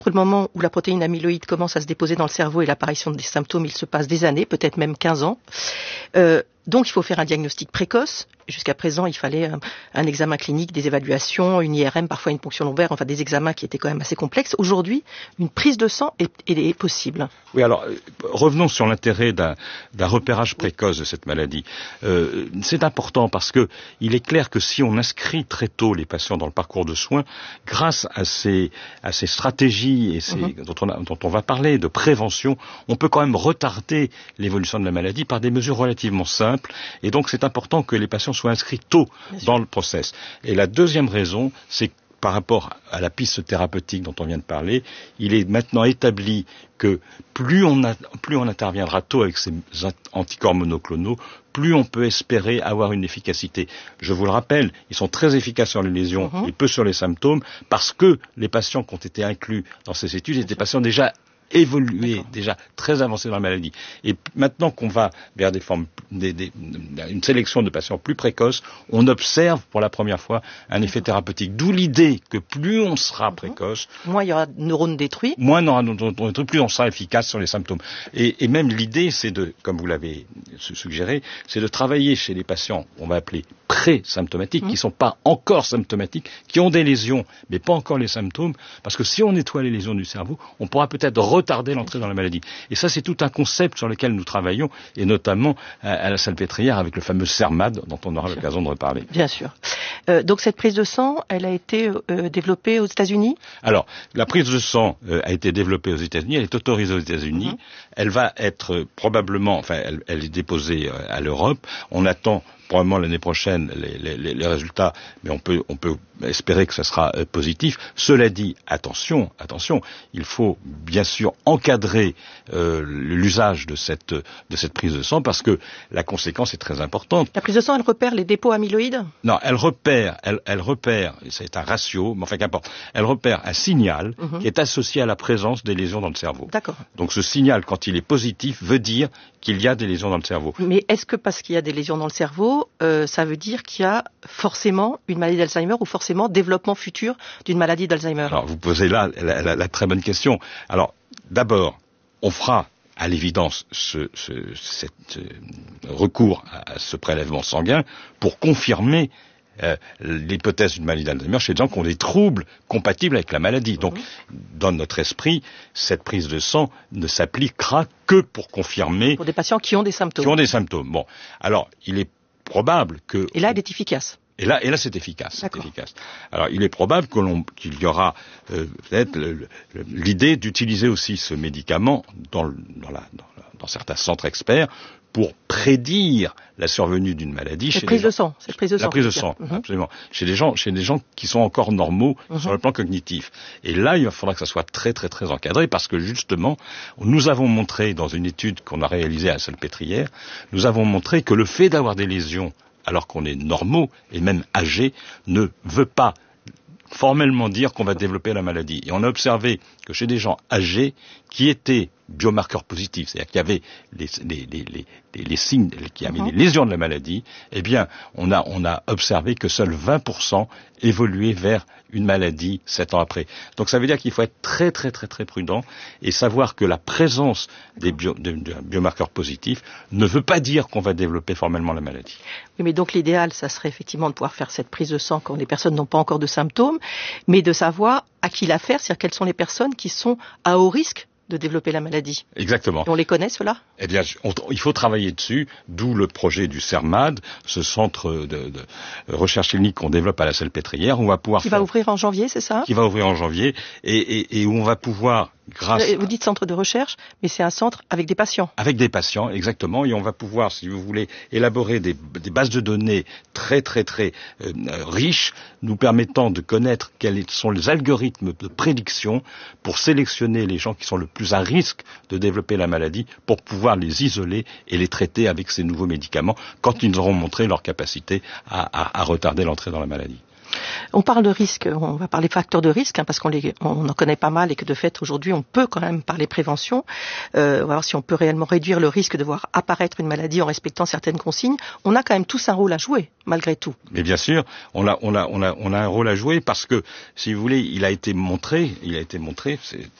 Entre le moment où la protéine amyloïde commence à se déposer dans le cerveau et l'apparition des symptômes, il se passe des années, peut-être même 15 ans. Donc il faut faire un diagnostic précoce. Jusqu'à présent, il fallait un examen clinique, des évaluations, une IRM, parfois une ponction lombaire, enfin des examens qui étaient quand même assez complexes. Aujourd'hui, une prise de sang est possible. Oui, alors revenons sur l'intérêt d'un repérage précoce de cette maladie. C'est important parce que il est clair que si on inscrit très tôt les patients dans le parcours de soins, grâce à ces stratégies et dont on va parler de prévention, on peut quand même retarder l'évolution de la maladie par des mesures relativement simples. Et donc c'est important que les patients soient inscrits tôt dans le process. Et la deuxième raison, c'est que par rapport à la piste thérapeutique dont on vient de parler, il est maintenant établi que plus on interviendra tôt avec ces anticorps monoclonaux, plus on peut espérer avoir une efficacité. Je vous le rappelle, ils sont très efficaces sur les lésions et peu sur les symptômes, parce que les patients qui ont été inclus dans ces études étaient des patients déjà évolué, déjà très avancé dans la maladie. Et maintenant qu'on va vers des formes, une sélection de patients plus précoces, on observe pour la première fois un effet thérapeutique. D'où l'idée que plus on sera précoce, moins il y aura de neurones détruits, moins on aura de neurones détruits, plus on sera efficace sur les symptômes. Et même l'idée, c'est comme vous l'avez suggéré, c'est de travailler chez les patients, on va appeler pré-symptomatiques, qui ne sont pas encore symptomatiques, qui ont des lésions, mais pas encore les symptômes, parce que si on nettoie les lésions du cerveau, on pourra peut-être retarder l'entrée dans la maladie. Et ça, c'est tout un concept sur lequel nous travaillons, et notamment à la Salpêtrière avec le fameux CERMAD, dont on aura l'occasion de reparler. Bien sûr. Donc cette prise de sang, elle a été développée aux États-Unis ? Alors, la prise de sang a été développée aux États-Unis, elle est autorisée aux États-Unis, elle va être probablement, enfin, elle est déposée à l'Europe, on attend probablement l'année prochaine les résultats, mais on peut espérer que ce sera positif. Cela dit, attention, il faut bien sûr encadrer l'usage de cette prise de sang, parce que la conséquence est très importante. La prise de sang, elle repère les dépôts amyloïdes ? Non, elle repère, c'est un ratio, mais enfin qu'importe, elle repère un signal qui est associé à la présence des lésions dans le cerveau. D'accord. Donc ce signal, quand il est positif, veut dire qu'il y a des lésions dans le cerveau. Mais est-ce que parce qu'il y a des lésions dans le cerveau, ça veut dire qu'il y a forcément une maladie d'Alzheimer ou forcément développement futur d'une maladie d'Alzheimer ? Alors vous posez là la très bonne question. Alors d'abord, on fera à l'évidence recours à ce prélèvement sanguin pour confirmer l'hypothèse d'une maladie d'Alzheimer chez des gens qui ont des troubles compatibles avec la maladie. Donc, dans notre esprit, cette prise de sang ne s'appliquera que pour confirmer... Pour des patients qui ont des symptômes. Bon, alors, il est probable que... Et là, elle est efficace. Et là, c'est efficace. Alors, il est probable qu'il y aura peut-être l'idée d'utiliser aussi ce médicament dans certains centres experts pour prédire la survenue d'une maladie. La prise de sang, absolument. Chez des gens qui sont encore normaux sur le plan cognitif. Et là, il faudra que ça soit très, très, très encadré, parce que justement, nous avons montré dans une étude qu'on a réalisée à la Salpêtrière, nous avons montré que le fait d'avoir des lésions alors qu'on est normaux et même âgés ne veut pas formellement dire qu'on va développer la maladie. Et on a observé que chez des gens âgés qui étaient biomarqueurs positifs, c'est-à-dire qu'il y avait les signes, qu'il y avait les lésions de la maladie, eh bien, on a observé que seuls 20% évoluaient vers une maladie 7 ans après. Donc ça veut dire qu'il faut être très, très, très, très prudent et savoir que la présence des biomarqueurs positifs ne veut pas dire qu'on va développer formellement la maladie. Oui, mais donc l'idéal, ça serait effectivement de pouvoir faire cette prise de sang quand les personnes n'ont pas encore de symptômes, mais de savoir à qui la faire, c'est-à-dire quelles sont les personnes qui sont à haut risque de développer la maladie. Exactement. Et on les connaît, ceux-là ? Eh bien, il faut travailler dessus, d'où le projet du CERMAD, ce centre de recherche clinique qu'on développe à la Salpêtrière, où on va pouvoir... Qui va ouvrir en janvier, c'est ça ? Qui va ouvrir en janvier, et où on va pouvoir... Vous dites centre de recherche, mais c'est un centre avec des patients. Avec des patients, exactement, et on va pouvoir, si vous voulez, élaborer des bases de données très, très, très riches, nous permettant de connaître quels sont les algorithmes de prédiction pour sélectionner les gens qui sont le plus à risque de développer la maladie, pour pouvoir les isoler et les traiter avec ces nouveaux médicaments quand ils auront montré leur capacité à retarder l'entrée dans la maladie. On parle de risque, on va parler facteurs de risque, parce qu'on en connaît pas mal et que de fait aujourd'hui on peut quand même parler prévention. On va voir si on peut réellement réduire le risque de voir apparaître une maladie en respectant certaines consignes. On a quand même tous un rôle à jouer, malgré tout. Mais bien sûr, on a un rôle à jouer parce que, si vous voulez, il a été montré, c'est